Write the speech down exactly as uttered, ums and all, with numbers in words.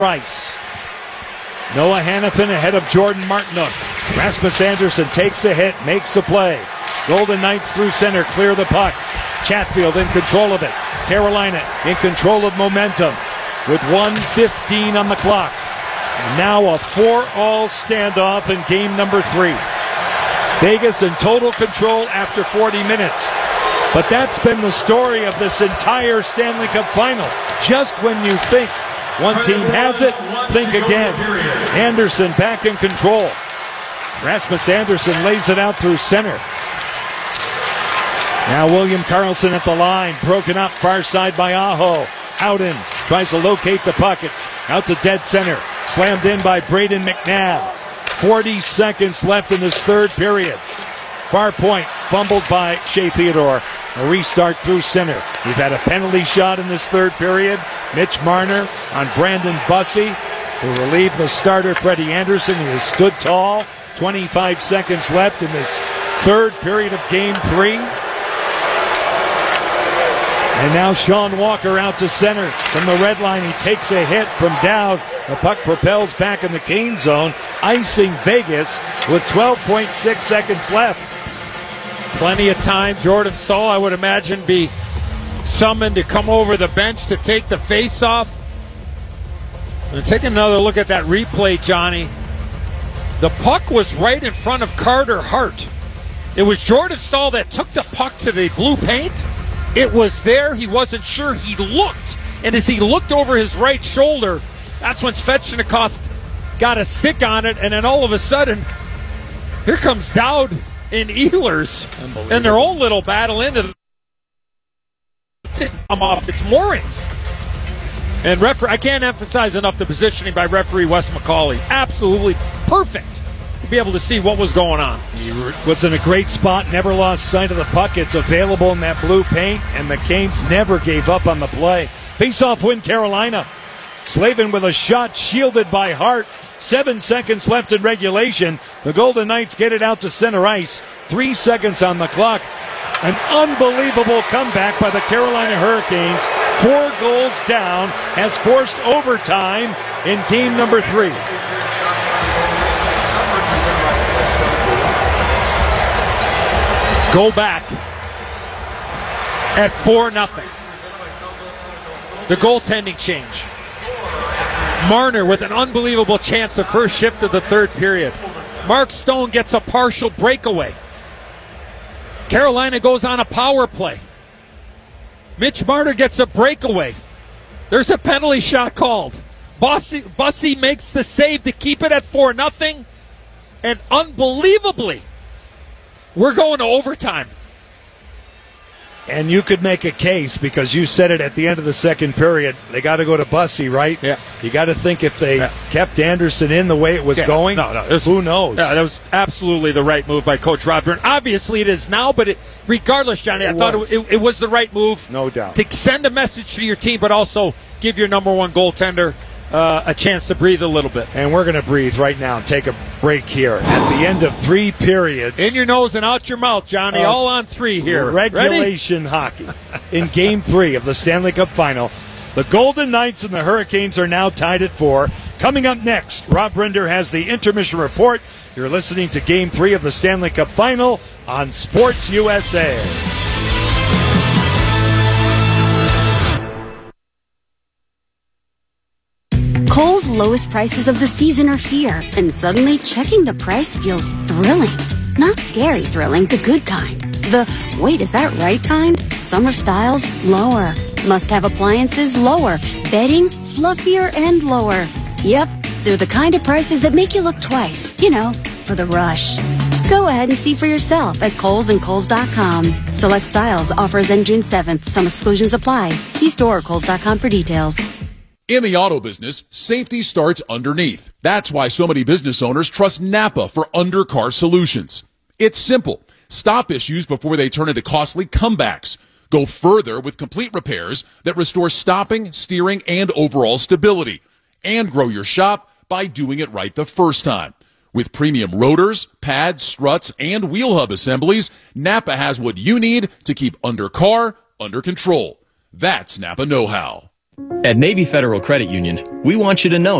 Rice. Noah Hannafin ahead of Jordan Martinook. Rasmus Andersson takes a hit, makes a play. Golden Knights through center, clear the puck. Chatfield in control of it. Carolina in control of momentum with one fifteen on the clock. And now a four-all standoff in game number three. Vegas in total control after forty minutes. But that's been the story of this entire Stanley Cup final. Just when you think one team has it, think again. Andersson back in control. Rasmus Andersson lays it out through center. Now William Karlsson at the line, broken up far side by Aho. Howden tries to locate the puck. It's out to dead center. Slammed in by Braden McNabb. forty seconds left in this third period. Far point fumbled by Shea Theodore. A restart through center. We've had a penalty shot in this third period. Mitch Marner on Brandon Bussey, who relieved the starter Freddie Anderson. He has stood tall. twenty-five seconds left in this third period of game three. And now Sean Walker out to center from the red line. He takes a hit from Dowd. The puck propels back in the Kane zone, icing Vegas with twelve point six seconds left. Plenty of time. Jordan Staal, I would imagine, be summoned to come over the bench to take the face-off. And take another look at that replay, Johnny. The puck was right in front of Carter Hart. It was Jordan Staal that took the puck to the blue paint. It was there. He wasn't sure. He looked. And as he looked over his right shoulder, that's when Svechnikov got a stick on it. And then all of a sudden, here comes Dowd and Ehlers and their own little battle into the I'm off its moorings. And referee, I can't emphasize enough the positioning by referee Wes McCauley. Absolutely perfect to be able to see what was going on. He was in a great spot, never lost sight of the puck. It's available in that blue paint, and the Canes never gave up on the play. Face-off win, Carolina. Slavin with a shot shielded by Hart. Seven seconds left in regulation. The Golden Knights get it out to center ice. Three seconds on the clock. An unbelievable comeback by the Carolina Hurricanes. Four goals down has forced overtime in game number three. Go back at four nothing. The goaltending change. Marner with an unbelievable chance the first shift of the third period. Mark Stone gets a partial breakaway. Carolina goes on a power play. Mitch Marner gets a breakaway. There's a penalty shot called. Bussey, Bussey makes the save to keep it at four nothing. And unbelievably, we're going to overtime. And you could make a case, because you said it at the end of the second period, they got to go to Bussey, right? Yeah. You got to think if they yeah. kept Andersson in the way it was yeah. going, no, no, was, who knows? Yeah, that was absolutely the right move by Coach Rod Byrne. Obviously it is now, but it, regardless, Johnny, I it thought was. it, it, it was the right move. No doubt. To send a message to your team, but also give your number one goaltender Uh, a chance to breathe a little bit. And we're going to breathe right now and take a break here. At the end of three periods. In your nose and out your mouth, Johnny. Uh, all on three here. Regulation hockey. In game three of the Stanley Cup final, the Golden Knights and the Hurricanes are now tied at four. Coming up next, Rob Rinder has the intermission report. You're listening to game three of the Stanley Cup final on Sports U S A. Kohl's lowest prices of the season are here, and suddenly checking the price feels thrilling. Not scary thrilling, the good kind. The, wait, is that right kind? Summer styles, lower. Must-have appliances, lower. Bedding, fluffier and lower. Yep, they're the kind of prices that make you look twice. You know, for the rush. Go ahead and see for yourself at Kohl's and Kohl's dot com. Select styles, offers end June seventh. Some exclusions apply. See store or Kohl's dot com for details. In the auto business, safety starts underneath. That's why so many business owners trust Napa for undercar solutions. It's simple. Stop issues before they turn into costly comebacks. Go further with complete repairs that restore stopping, steering, and overall stability. And grow your shop by doing it right the first time. With premium rotors, pads, struts, and wheel hub assemblies, Napa has what you need to keep undercar under control. That's Napa know-how. At Navy Federal Credit Union, we want you to know